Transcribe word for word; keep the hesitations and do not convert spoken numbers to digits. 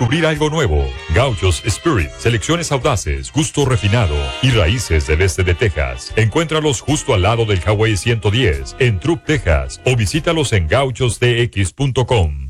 descubrir algo nuevo. Gauchos Spirit, selecciones audaces, gusto refinado y raíces del este de Texas. Encuéntralos justo al lado del Highway ciento diez en Trupp, Texas, o visítalos en gauchos d x punto com.